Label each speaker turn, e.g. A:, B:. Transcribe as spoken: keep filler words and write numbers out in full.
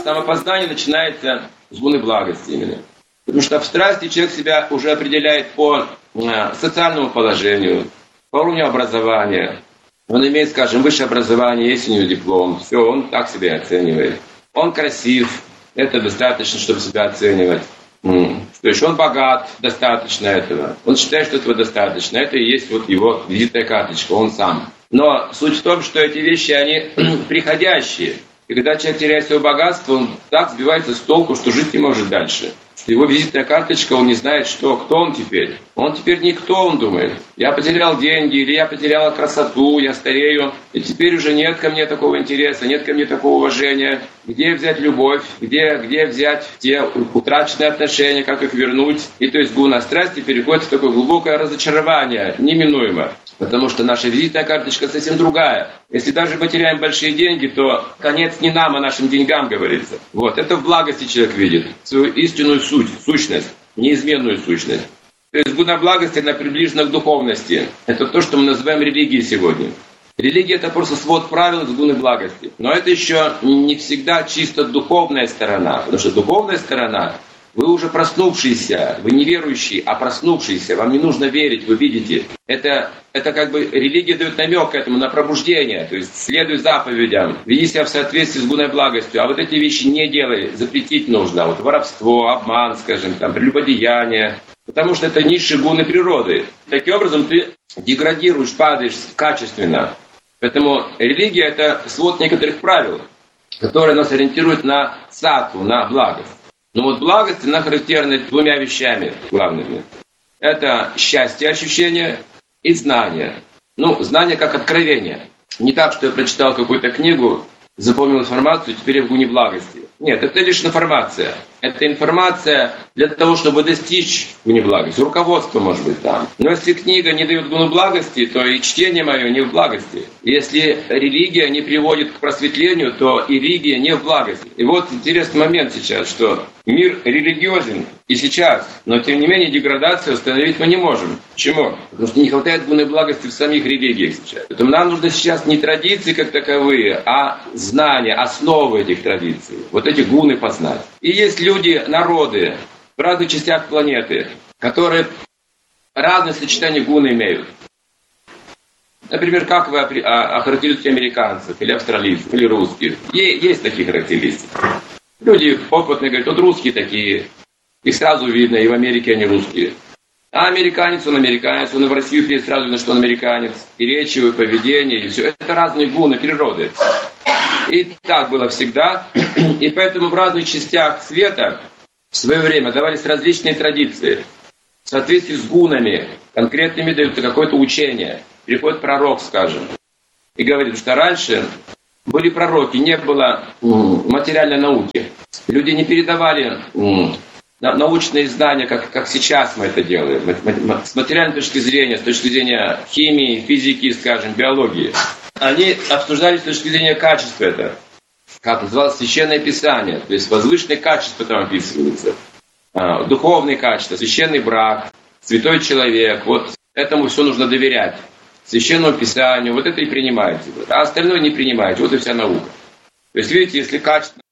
A: самопознание начинается с гуны благости именно. Потому что в страсти человек себя уже определяет по социальному положению, по уровню образования. Он имеет, скажем, высшее образование, есть у него диплом. Все, он так себя оценивает. Он красив, это достаточно, чтобы себя оценивать. То есть он богат, достаточно этого. Он считает, что этого достаточно. Это и есть вот его визитная карточка, он сам. Но суть в том, что эти вещи, они приходящие. И когда человек теряет свое богатство, он так сбивается с толку, что жить не может дальше. Его визитная карточка, он не знает, что, кто он теперь. Он теперь никто, он думает. Я потерял деньги, или я потеряла красоту, я старею. И теперь уже нет ко мне такого интереса, нет ко мне такого уважения. Где взять любовь? Где, где взять те утраченные отношения, как их вернуть? И то есть гуна страсти переходит в такое глубокое разочарование, неминуемо. Потому что наша визитная карточка совсем другая. Если даже мы теряем большие деньги, то конец не нам, а нашим деньгам, говорится. Вот. Это в благости человек видит свою истинную суть, сущность, неизменную сущность. То есть гуна благости, она приближена к духовности. Это то, что мы называем религией сегодня. Религия — это просто свод правил с гуны благости. Но это еще не всегда чисто духовная сторона. Потому что духовная сторона — вы уже проснувшийся, вы не верующий, а проснувшийся, вам не нужно верить, вы видите. Это, это как бы религия дает намек к этому, на пробуждение, то есть следуй заповедям, веди себя в соответствии с гуной благостью, а вот эти вещи не делай, запретить нужно, вот воровство, обман, скажем, там, прелюбодеяние, потому что это низшие гуны природы. Таким образом ты деградируешь, падаешь качественно. Поэтому религия — это свод некоторых правил, которые нас ориентируют на саттву, на благость. Но вот благость, она характерна двумя вещами главными. Это счастье, ощущение и знание. Ну, знание как откровение. Не так, что я прочитал какую-то книгу, запомнил информацию, теперь я в гуне благости. Нет, это лишь информация. Это информация для того, чтобы достичь гуни благости. Руководство может быть там. Но если книга не дает гуну благости, то и чтение мое не в благости. Если религия не приводит к просветлению, то и религия не в благости. И вот интересный момент сейчас, что мир религиозен и сейчас, но тем не менее деградацию остановить мы не можем. Почему? Потому что не хватает гуны благости в самих религиях сейчас. Поэтому нам нужно сейчас не традиции как таковые, а знания, основы этих традиций. Вот эти гуны познать. И есть люди, народы в разных частях планеты, которые разные сочетания гун имеют. Например, как вы охарактеризуете американцев, или австралийцев, или русских? Есть такие характеристики. Люди опытные говорят, вот русские такие. Их сразу видно, и в Америке они русские. А американец, он американец, он и в Россию приедет, сразу видно, что он американец. И речь его, и поведение, и все. Это разные гуны природы. И так было всегда. И поэтому в разных частях света в свое время давались различные традиции. В соответствии с гунами конкретными дают какое-то учение. Приходит пророк, скажем, и говорит, что раньше были пророки, не было материальной науки. Люди не передавали научные знания, как, как сейчас мы это делаем. С материальной точки зрения, с точки зрения химии, физики, скажем, биологии. Они обсуждали с точки зрения качества это. Как называлось священное писание. То есть возвышенные качества там описываются. Духовные качества, священный брак, святой человек. Вот этому все нужно доверять. Священному писанию. Вот это и принимаете. А остальное не принимаете. Вот и вся наука. То есть, видите, если качество